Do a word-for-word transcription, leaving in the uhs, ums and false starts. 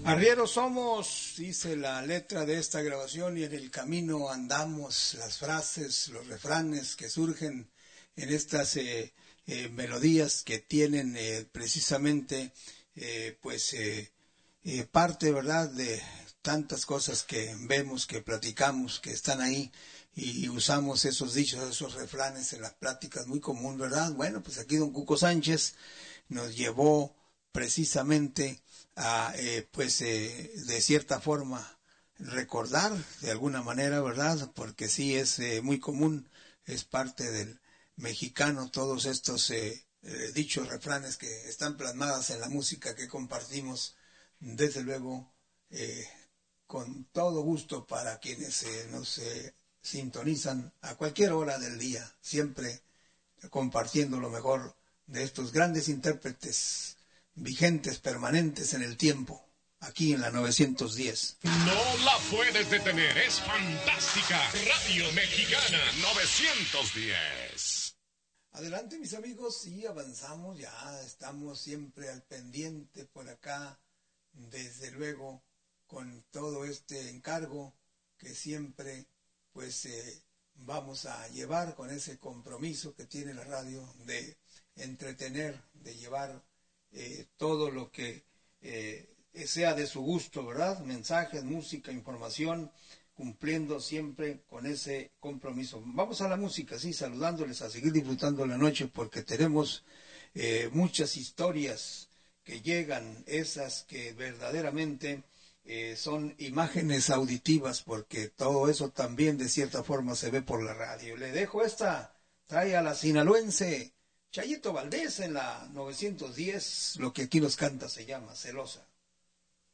Arrieros somos, dice la letra de esta grabación, y en el camino andamos. Las frases, los refranes que surgen en estas eh, eh, melodías que tienen eh, precisamente eh, pues eh, eh, parte, ¿verdad?, de tantas cosas que vemos, que platicamos, que están ahí, y usamos esos dichos, esos refranes en las pláticas, muy común, ¿verdad? Bueno, pues aquí don Cuco Sánchez nos llevó precisamente a, eh, pues, eh, de cierta forma, recordar de alguna manera, ¿verdad? Porque sí es eh, muy común, es parte del mexicano, todos estos eh, eh, dichos, refranes que están plasmadas en la música que compartimos, desde luego, eh, con todo gusto para quienes eh, nos eh, sintonizan a cualquier hora del día, siempre compartiendo lo mejor de estos grandes intérpretes vigentes, permanentes en el tiempo, aquí en la novecientos diez. No la puedes detener, es fantástica. Radio Mexicana novecientos diez. Adelante, mis amigos, y avanzamos, ya estamos siempre al pendiente por acá, desde luego, con todo este encargo que siempre, pues, eh, vamos a llevar con ese compromiso que tiene la radio de entretener, de llevar eh, todo lo que eh, sea de su gusto, ¿verdad? Mensajes, música, información, cumpliendo siempre con ese compromiso. Vamos a la música, sí, saludándoles, a seguir disfrutando la noche, porque tenemos eh, muchas historias que llegan, esas que verdaderamente eh, son imágenes auditivas, porque todo eso también de cierta forma se ve por la radio. Le dejo esta, trae a la sinaloense Chayito Valdés en la novecientos diez, lo que aquí nos canta se llama Celosa.